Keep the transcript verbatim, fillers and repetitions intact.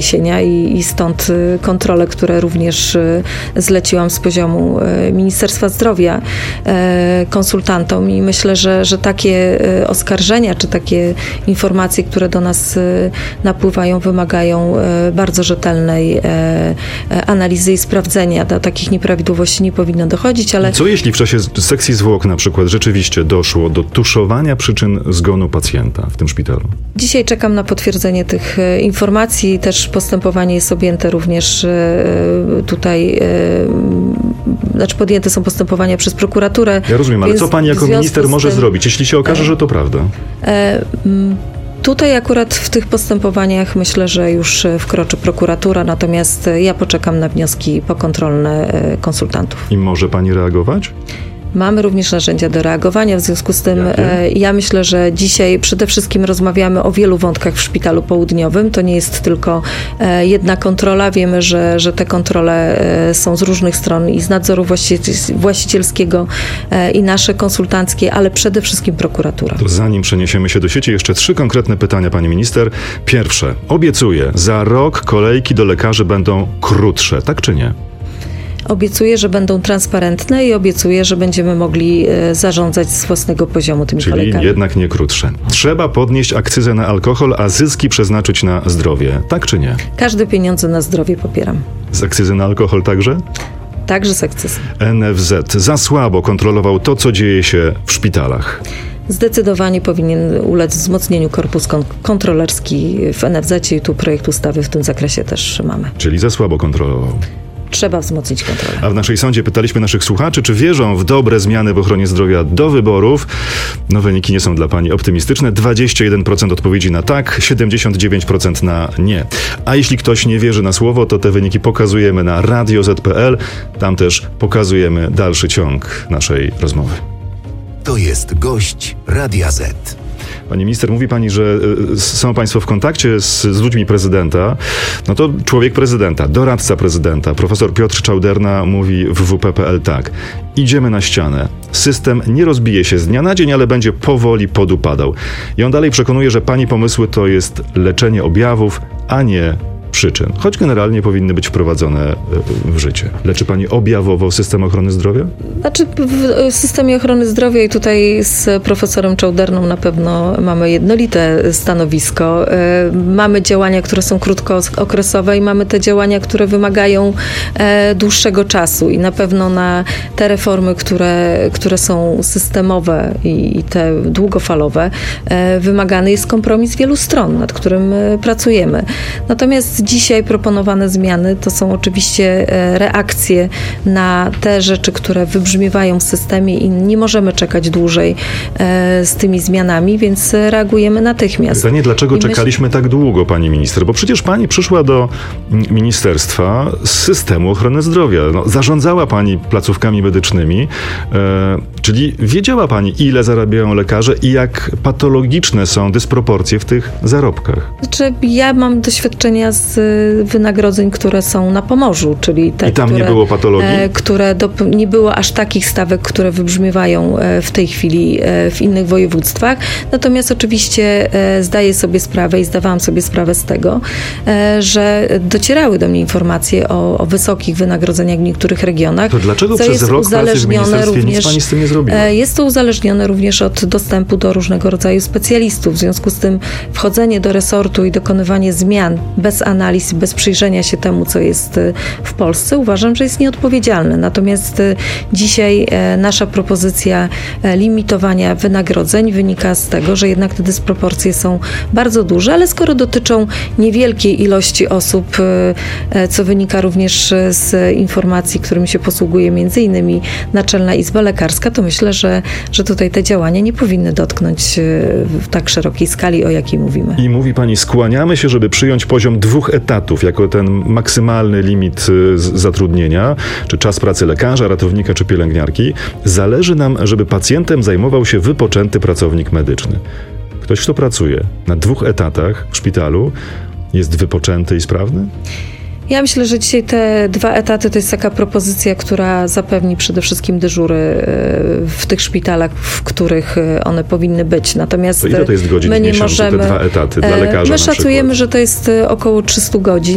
doniesienia i, i stąd kontrole, które również zleciłam z poziomu Ministerstwa Zdrowia konsultantom i myślę, że, że takie oskarżenia czy takie informacje, które do nas napływają, wymagają bardzo rzetelnej analizy i sprawdzenia. Do takich nieprawidłowości nie powinno dochodzić, ale... Co jeśli w czasie sekcji zwłok na przykład rzeczywiście doszło do tuszowania przyczyn zgonu pacjenta w tym szpitalu? Dzisiaj czekam na potwierdzenie tych informacji. Też postępowanie jest objęte również tutaj, znaczy podjęte są postępowania przez prokuraturę. Ja rozumiem, ale co pani jako minister może tym, zrobić, jeśli się okaże, że to prawda? E, Tutaj akurat w tych postępowaniach myślę, że już wkroczy prokuratura, natomiast ja poczekam na wnioski pokontrolne konsultantów. I może pani reagować? Mamy również narzędzia do reagowania, w związku z tym Jakie? ja myślę, że dzisiaj przede wszystkim rozmawiamy o wielu wątkach w Szpitalu Południowym. To nie jest tylko jedna kontrola. Wiemy, że, że te kontrole są z różnych stron i z nadzoru właścicielskiego i nasze konsultanckie, ale przede wszystkim prokuratura. To zanim przeniesiemy się do sieci, jeszcze trzy konkretne pytania, pani minister. Pierwsze, obiecuję, za rok kolejki do lekarzy będą krótsze, tak czy nie? Obiecuję, że będą transparentne i obiecuję, że będziemy mogli zarządzać z własnego poziomu tymi Czyli kolejkami. jednak nie krótsze. Trzeba podnieść akcyzę na alkohol, a zyski przeznaczyć na zdrowie. Tak czy nie? Każde pieniądze na zdrowie popieram. Z akcyzy na alkohol także? Także z akcyzy. N F Z za słabo kontrolował to, co dzieje się w szpitalach. Zdecydowanie powinien ulec wzmocnieniu korpus kontrolerski w N F Z i tu projekt ustawy w tym zakresie też mamy. Czyli za słabo kontrolował. Trzeba wzmocnić kontrolę. A w naszej sądzie pytaliśmy naszych słuchaczy, czy wierzą w dobre zmiany w ochronie zdrowia do wyborów. No wyniki nie są dla pani optymistyczne. dwadzieścia jeden procent odpowiedzi na tak, siedemdziesiąt dziewięć procent na nie. A jeśli ktoś nie wierzy na słowo, to te wyniki pokazujemy na radio zet kropka pe el. Tam też pokazujemy dalszy ciąg naszej rozmowy. To jest gość Radia Z. Pani minister, mówi pani, że y, są państwo w kontakcie z, z ludźmi prezydenta. No to człowiek prezydenta, doradca prezydenta, profesor Piotr Czauderna mówi w w p kropka pe el tak. Idziemy na ścianę. System nie rozbije się z dnia na dzień, ale będzie powoli podupadał. I on dalej przekonuje, że pani pomysły to jest leczenie objawów, a nie przyczyn, choć generalnie powinny być wprowadzone w życie. Leczy pani objawowo system ochrony zdrowia? Znaczy w systemie ochrony zdrowia i tutaj z profesorem Czauderną na pewno mamy jednolite stanowisko. Mamy działania, które są krótkookresowe i mamy te działania, które wymagają dłuższego czasu i na pewno na te reformy, które, które są systemowe i te długofalowe, wymagany jest kompromis wielu stron, nad którym pracujemy. Natomiast dzisiaj proponowane zmiany to są oczywiście reakcje na te rzeczy, które wybrzmiewają w systemie i nie możemy czekać dłużej z tymi zmianami, więc reagujemy natychmiast. Pytanie, dlaczego I czekaliśmy myśl... tak długo, pani minister? Bo przecież pani przyszła do ministerstwa z systemu ochrony zdrowia. No, zarządzała pani placówkami medycznymi, e, czyli wiedziała pani, ile zarabiają lekarze i jak patologiczne są dysproporcje w tych zarobkach. Znaczy, ja mam doświadczenia z wynagrodzeń, które są na Pomorzu, czyli te, I tam które, nie było patologii? które do, nie było aż takich stawek, które wybrzmiewają w tej chwili w innych województwach. Natomiast oczywiście zdaję sobie sprawę i zdawałam sobie sprawę z tego, że docierały do mnie informacje o, o wysokich wynagrodzeniach w niektórych regionach. To dlaczego przez rok pracy w ministerstwie również, nic pani z tym nie zrobiła? Jest to uzależnione również od dostępu do różnego rodzaju specjalistów. W związku z tym wchodzenie do resortu i dokonywanie zmian bez analiz, bez przyjrzenia się temu, co jest w Polsce, uważam, że jest nieodpowiedzialne. Natomiast dzisiaj nasza propozycja limitowania wynagrodzeń wynika z tego, że jednak te dysproporcje są bardzo duże, ale skoro dotyczą niewielkiej ilości osób, co wynika również z informacji, którymi się posługuje między innymi Naczelna Izba Lekarska, to myślę, że, że tutaj te działania nie powinny dotknąć w tak szerokiej skali, o jakiej mówimy. I mówi pani, skłaniamy się, żeby przyjąć poziom dwóch etatów jako ten maksymalny limit zatrudnienia, czy czas pracy lekarza, ratownika czy pielęgniarki. Zależy nam, żeby pacjentem zajmował się wypoczęty pracownik medyczny. Ktoś, kto pracuje na dwóch etatach w szpitalu, jest wypoczęty i sprawny? Ja myślę, że dzisiaj te dwa etaty to jest taka propozycja, która zapewni przede wszystkim dyżury w tych szpitalach, w których one powinny być. Natomiast to ile to jest godzin my nie w miesiącu, możemy, te dwa etaty dla lekarza? My szacujemy, że to jest około trzysta godzin.